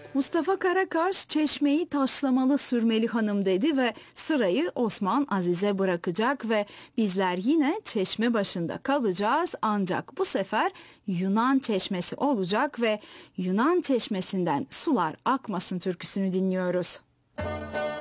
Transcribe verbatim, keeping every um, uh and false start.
Mustafa Karakaş çeşmeyi taşlamalı sürmeli hanım dedi ve sırayı Osman Aziz'e bırakacak ve bizler yine çeşme başında kalacağız, ancak bu sefer Yunan çeşmesi olacak ve Yunan çeşmesinden sular akmasın türküsünü dinliyoruz.